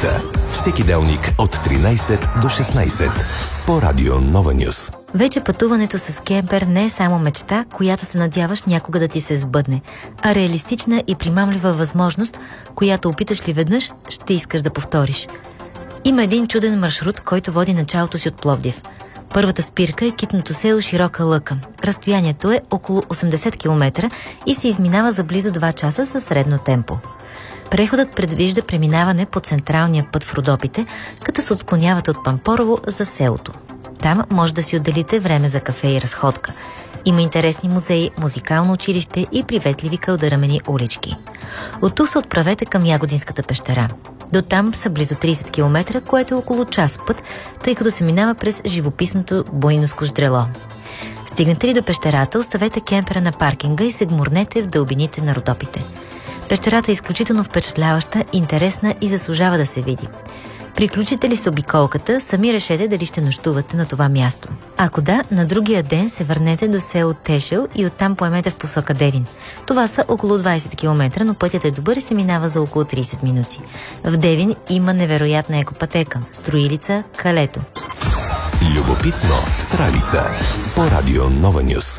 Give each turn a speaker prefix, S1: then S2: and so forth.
S1: Сралица. Всеки делник от 13 до 16 по Радио Нова Нюс.
S2: Вече пътуването с кемпер не е само мечта, която се надяваш някога да ти се сбъдне, а реалистична и примамлива възможност, която опиташ ли веднъж, ще искаш да повториш. Има един чуден маршрут, който води началото си от Пловдив. Първата спирка е китното село Широка лъка. Разстоянието е около 80 км и се изминава за близо 2 часа със средно темпо. Преходът предвижда преминаване по централния път в Родопите, като се отклонявате от Пампорово за селото. Там може да си отделите време за кафе и разходка. Има интересни музеи, музикално училище и приветливи кълдърамени улички. От тук се отправете към Ягодинската пещера. До там са близо 30 км, което е около час път, тъй като се минава през живописното Буйноско ждрело. Стигнете ли до пещерата, оставете кемпера на паркинга и се гмурнете в дълбините на Родопите. Пещерата е изключително впечатляваща, интересна и заслужава да се види. Приключите ли с обиколката, сами решете дали ще нощувате на това място. Ако да, на другия ден се върнете до село Тешел и оттам поемете в посока Девин. Това са около 20 км, но пътят е добър и се минава за около 30 минути. В Девин има невероятна екопътека – Строилица, Калето.
S1: Любопитно Сралица по Радио Нова Нюс.